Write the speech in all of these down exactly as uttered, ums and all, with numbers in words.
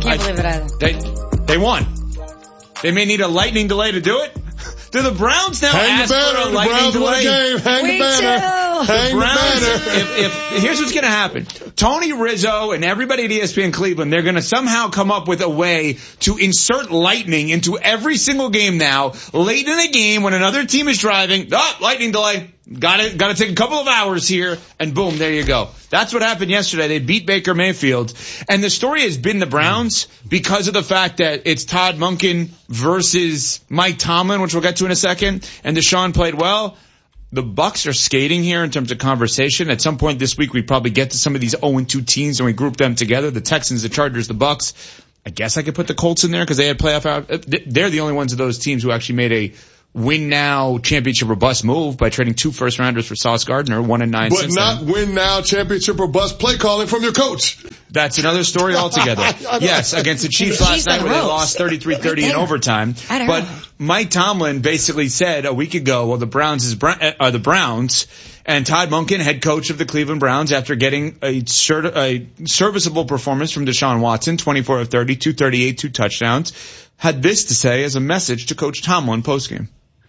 can't I, believe it either. They, they won. They may need a lightning delay to do it. Do the Browns now Hang ask the banner, for a the lightning Browns delay? Game. Hang We the banner. too. Hang The Browns, the banner. if, if, here's what's going to happen. Tony Rizzo and everybody at E S P N Cleveland, they're going to somehow come up with a way to insert lightning into every single game now. Late in the game when another team is driving, oh, lightning delay. Got to, got to take a couple of hours here, and boom, there you go. That's what happened yesterday. They beat Baker Mayfield. And the story has been the Browns because of the fact that it's Todd Monken versus Mike Tomlin, which we'll get to in a second, and Deshaun played well. The Bucs are skating here in terms of conversation. At some point this week, we probably get to some of these oh and two teams and we group them together. The Texans, the Chargers, the Bucs. I guess I could put the Colts in there because they had playoff out. They're the only ones of those teams who actually made a win now championship or bust move by trading two first rounders for Sauce Gardner, one and nine. But since not then. win now championship or bust play calling from your coach. That's another story altogether. Yes, against the Chiefs The last Chiefs night and where they Rose. lost thirty-three thirty in overtime. I don't But know. Mike Tomlin basically said a week ago, well, the Browns is are the Browns, and Todd Monken, head coach of the Cleveland Browns, after getting a, certi- a serviceable performance from Deshaun Watson, twenty-four of thirty, two thirty-eight, two touchdowns, had this to say as a message to Coach Tomlin postgame.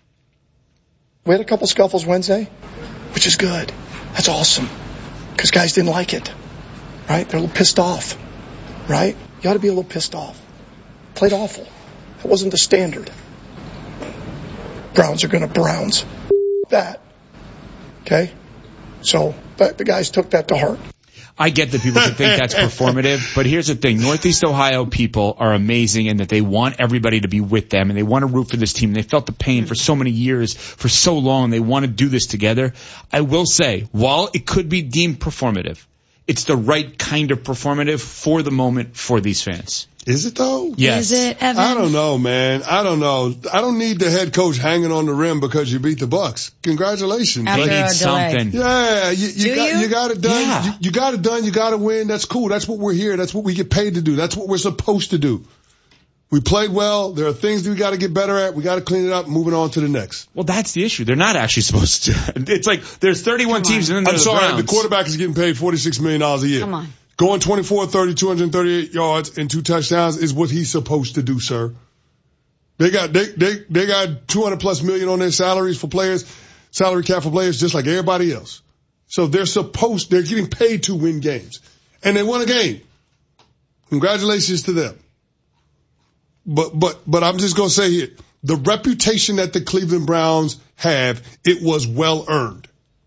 We had a couple scuffles Wednesday, which is good. That's awesome. Because guys didn't like it. Right? They're a little pissed off. Right? You ought to be a little pissed off. Played awful. That wasn't the standard. Browns are going to Browns. That. Okay? So, but the guys took that to heart. I get that people can think that's performative, but here's the thing. Northeast Ohio people are amazing in that they want everybody to be with them and they want to root for this team. They felt the pain for so many years, for so long. They want to do this together. I will say, while it could be deemed performative, it's the right kind of performative for the moment for these fans. Is it though? Yes. Is it, Evan? I don't know, man. I don't know. I don't need the head coach hanging on the rim because you beat the Bucs. Congratulations. After They a need delay. something. Yeah, you, you Do got you? you got it done. Yeah. You, you got it done. You got to win. That's cool. That's what we're here. That's what we get paid to do. That's what we're supposed to do. We played well. There are things that we got to get better at. We got to clean it up. Moving on to the next. Well, that's the issue. They're not actually supposed to. It's like there's thirty-one teams and then I'm there's sorry. the Browns. The quarterback is getting paid forty-six million dollars a year. Come on. Going twenty-four thirty, two thirty-eight yards and two touchdowns is what he's supposed to do, sir. They got, they, they, they got two hundred plus million on their salaries for players, salary cap for players just like everybody else. So they're supposed, they're getting paid to win games. And they won a game. Congratulations to them. But, but, but I'm just going to say here, the reputation that the Cleveland Browns have, it was well earned.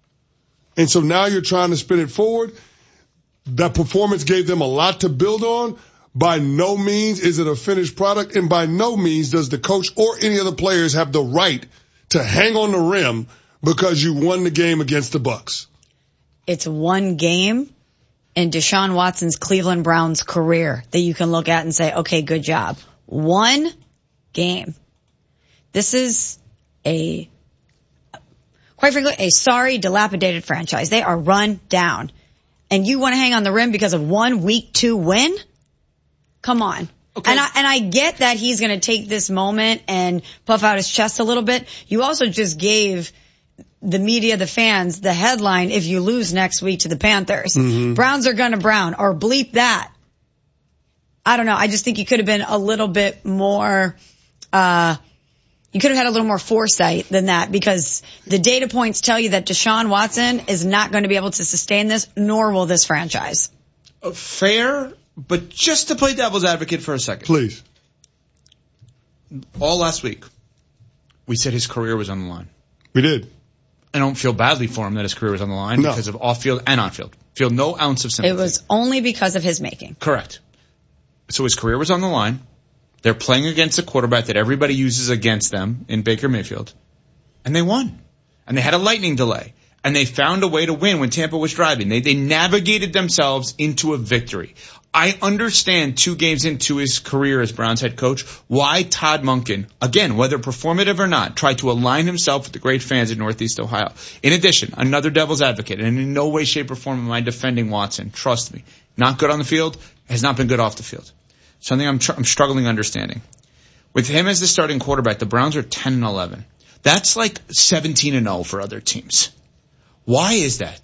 And so now you're trying to spin it forward. That performance gave them a lot to build on. By no means is it a finished product, and by no means does the coach or any of the players have the right to hang on the rim because you won the game against the Bucs. It's one game in Deshaun Watson's Cleveland Browns career that you can look at and say, okay, good job. One game. This is a, quite frankly, a sorry, dilapidated franchise. They are run down. And you want to hang on the rim because of one week two win? Come on. Okay. And I, and I get that he's going to take this moment and puff out his chest a little bit. You also just gave the media, the fans, the headline, if you lose next week to the Panthers. Mm-hmm. Browns are going to Brown, or bleep that. I don't know. I just think you could have been a little bit more, uh, you could have had a little more foresight than that, because the data points tell you that Deshaun Watson is not going to be able to sustain this, nor will this franchise. Uh, fair, but just to play devil's advocate for a second. Please. All last week, we said his career was on the line. We did. I don't feel badly for him that his career was on the line No. because of off-field and on-field. Feel no ounce of sympathy. It was only because of his making. Correct. So his career was on the line. They're playing against a quarterback that everybody uses against them in Baker Mayfield. And they won. And they had a lightning delay. And they found a way to win when Tampa was driving. They, they navigated themselves into a victory. I understand two games into his career as Browns head coach why Todd Monken, again, whether performative or not, tried to align himself with the great fans in Northeast Ohio. In addition, another devil's advocate, and in no way, shape, or form am I defending Watson. Trust me. Not good on the field, has not been good off the field. Something I'm, tr- I'm struggling understanding. With him as the starting quarterback, the Browns are ten and eleven. That's like seventeen and oh for other teams. Why is that?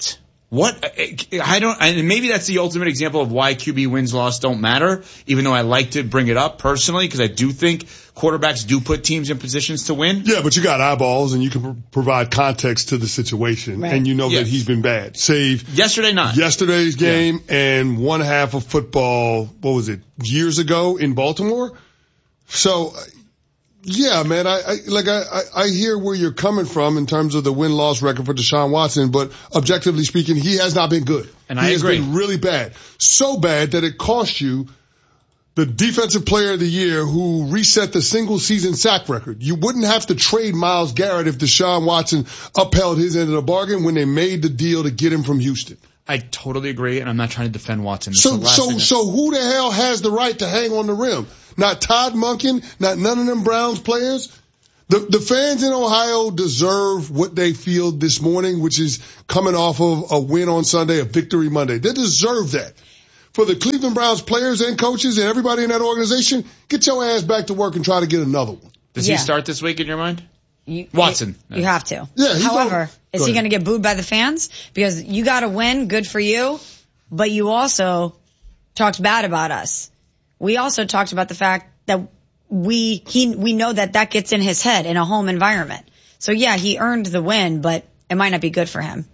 What, I don't, and maybe that's the ultimate example of why Q B wins, loss don't matter, even though I like to bring it up personally, because I do think quarterbacks do put teams in positions to win. Yeah, but you got eyeballs and you can pro- provide context to the situation, right. And you know yes. that he's been bad. Save yesterday night, yesterday's game yeah. and one half of football, what was it, years ago in Baltimore? So, yeah, man, I, I like I, I hear where you're coming from in terms of the win-loss record for Deshaun Watson, but objectively speaking, he has not been good. And he I has agree. been really bad. So bad that it cost you the defensive player of the year who reset the single season sack record. You wouldn't have to trade Myles Garrett if Deshaun Watson upheld his end of the bargain when they made the deal to get him from Houston. I totally agree, and I'm not trying to defend Watson. This So, so, so who the hell has the right to hang on the rim? Not Todd Monken, not none of them Browns players. The, the fans in Ohio deserve what they feel this morning, which is coming off of a win on Sunday, a victory Monday. They deserve that. For the Cleveland Browns players and coaches and everybody in that organization, get your ass back to work and try to get another one. Does yeah. he start this week in your mind? You, Watson. You, you have to. Yeah. However, Go is he going to get booed by the fans? Because you got to win, good for you, but you also talked bad about us. We also talked about the fact that we he we know that that gets in his head in a home environment. So yeah, he earned the win, but it might not be good for him.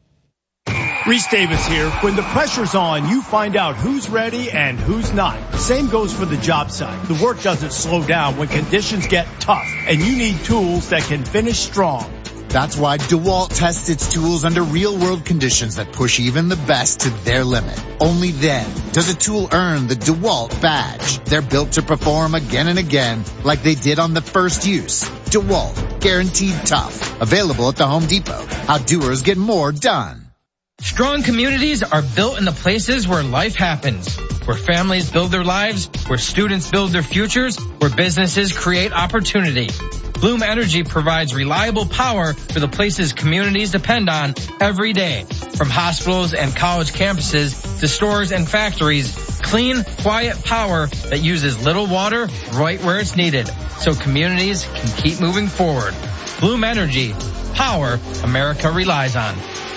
Reese Davis here. When the pressure's on, you find out who's ready and who's not. Same goes for the job site. The work doesn't slow down when conditions get tough, and you need tools that can finish strong. That's why DeWalt tests its tools under real-world conditions that push even the best to their limit. Only then does a tool earn the DeWalt badge. They're built to perform again and again like they did on the first use. DeWalt, guaranteed tough. Available at the Home Depot. How doers get more done. Strong communities are built in the places where life happens, where families build their lives, where students build their futures, where businesses create opportunity. Bloom Energy provides reliable power for the places communities depend on every day. From hospitals and college campuses to stores and factories, clean, quiet power that uses little water right where it's needed, so communities can keep moving forward. Bloom Energy, power America relies on.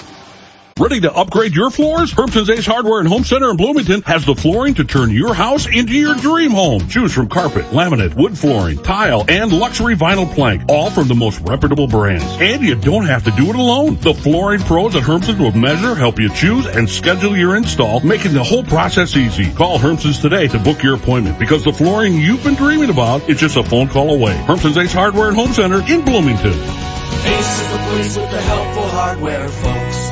Ready to upgrade your floors? Hermson's Ace Hardware and Home Center in Bloomington has the flooring to turn your house into your dream home. Choose from carpet, laminate, wood flooring, tile, and luxury vinyl plank, all from the most reputable brands. And you don't have to do it alone. The flooring pros at Hermson's will measure, help you choose, and schedule your install, making the whole process easy. Call Hermson's today to book your appointment, because the flooring you've been dreaming about is just a phone call away. Hermson's Ace Hardware and Home Center in Bloomington. Ace is the place with the helpful hardware, folks.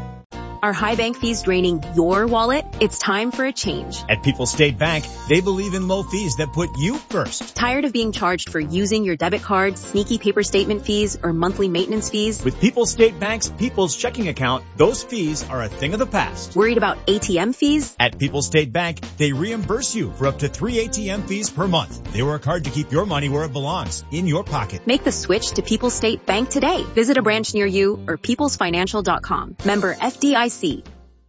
Are high bank fees draining your wallet? It's time for a change. At People's State Bank, they believe in low fees that put you first. Tired of being charged for using your debit card, sneaky paper statement fees, or monthly maintenance fees? With People's State Bank's People's Checking Account, those fees are a thing of the past. Worried about A T M fees? At People's State Bank, they reimburse you for up to three A T M fees per month. They work hard to keep your money where it belongs, in your pocket. Make the switch to People's State Bank today. Visit a branch near you or peoples financial dot com. Member F D I C.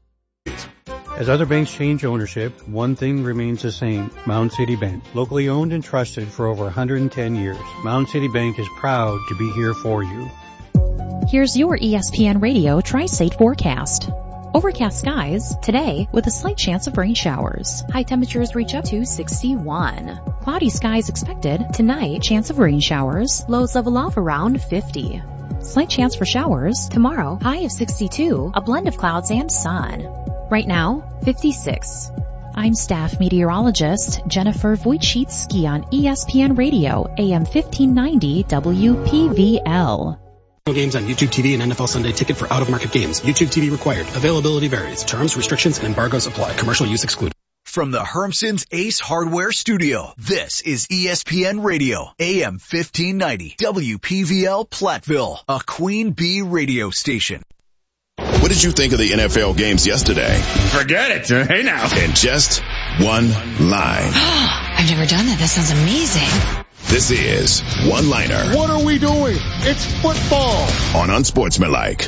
As other banks change ownership, one thing remains the same. Mound City Bank. Locally owned and trusted for over one hundred ten years. Mound City Bank is proud to be here for you. Here's your E S P N Radio Tri-State forecast. Overcast skies today with a slight chance of rain showers. High temperatures reach up to sixty-one. Cloudy skies expected tonight. Chance of rain showers. Lows level off around fifty. Slight chance for showers tomorrow. High of sixty-two. A blend of clouds and sun. Right now, fifty-six. I'm staff meteorologist Jennifer Wojcicki on E S P N Radio, A M fifteen ninety W P V L. Games on YouTube T V and N F L Sunday Ticket for out-of-market games. YouTube T V required. Availability varies. Terms, restrictions, and embargoes apply. Commercial use excluded. From the Hermson's Ace Hardware Studio, this is E S P N Radio, A M fifteen ninety W P V L Platteville, a Queen Bee radio station. What did you think of the N F L games yesterday? Forget it. Hey now. In just one line. I've never done that. That sounds amazing. This is One Liner. What are we doing? It's football. On Unsportsmanlike.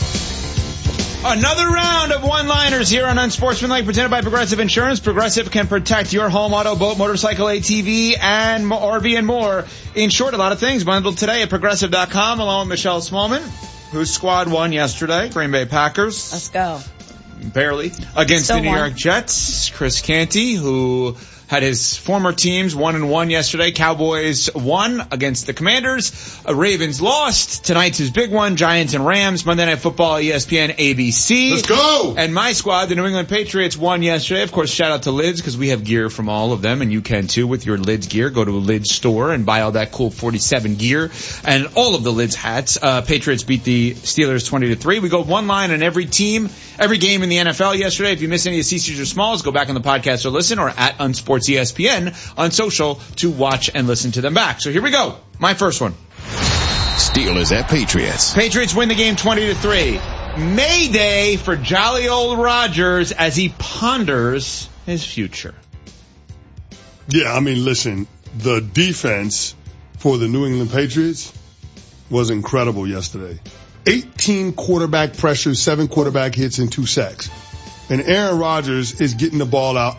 Another round of one-liners here on Unsportsmanlike, presented by Progressive Insurance. Progressive can protect your home, auto, boat, motorcycle, A T V, and more, R V and more. In short, a lot of things bundled today at Progressive dot com, along with Michelle Smallman. whose squad won yesterday, Green Bay Packers. Let's go. Barely. Against Still the New won. York Jets, Chris Canty, who had his former teams one and one yesterday. Cowboys won against the Commanders. Uh, Ravens lost. Tonight's his big one. Giants and Rams. Monday Night Football, E S P N, A B C. Let's go! And my squad, the New England Patriots, won yesterday. Of course, shout out to Lids because we have gear from all of them, and you can too with your Lids gear. Go to a Lids store and buy all that cool forty-seven gear and all of the Lids hats. Uh, Patriots beat the Steelers twenty to three. We go one line on every team, every game in the N F L yesterday. If you missed any of the C-Series or Smalls, go back on the podcast or listen, or at Unsports E S P N on social to watch and listen to them back. So here we go. My first one. Steelers at Patriots. Patriots win the game twenty to three. Mayday for jolly old Rodgers as he ponders his future. Yeah, I mean, listen, the defense for the New England Patriots was incredible yesterday. eighteen quarterback pressures, seven quarterback hits, and two sacks. And Aaron Rodgers is getting the ball out